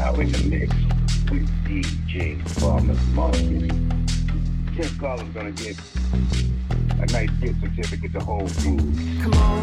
Now in the mix with DJ Farmer's Market. Tim Collins gonna get a nice gift certificate to Whole Foods. Come on.